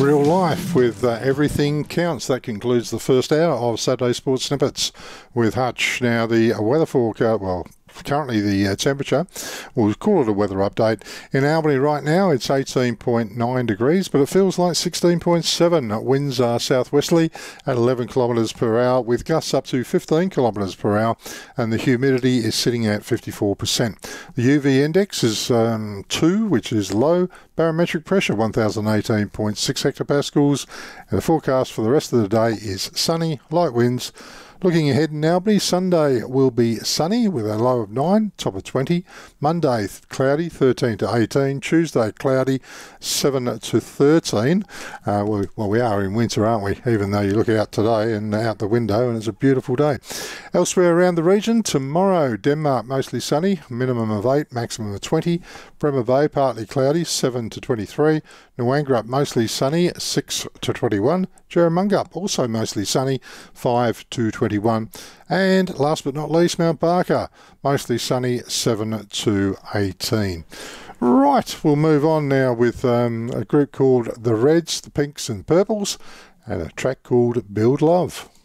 Real life with Everything Counts. That concludes the first hour of Saturday Sports Snippets with Hutch. Now the weather forecast, currently the temperature, we'll call it a weather update. In Albany right now it's 18.9 degrees, but it feels like 16.7. Winds are southwesterly at 11 kilometres per hour with gusts up to 15 kilometres per hour, and the humidity is sitting at 54%. The UV index is 2, which is low. Barometric pressure 1018.6 hectopascals, and the forecast for the rest of the day is sunny, light winds. Looking ahead in Albany, Sunday will be sunny with a low of 9, top of 20. Monday, cloudy, 13 to 18. Tuesday, cloudy, 7 to 13. We are in winter, aren't we? Even though you look out today and out the window and it's a beautiful day. Elsewhere around the region, tomorrow, Denmark, mostly sunny, minimum of 8, maximum of 20. Bremer Bay, partly cloudy, 7 to 23. Nguangrup, mostly sunny, 6 to 21. Jerramungup, also mostly sunny, 5 to 21. And last but not least, Mount Barker, mostly sunny, 7 to 18. Right, we'll move on now with a group called the Reds, the Pinks and Purples, and a track called Build Love.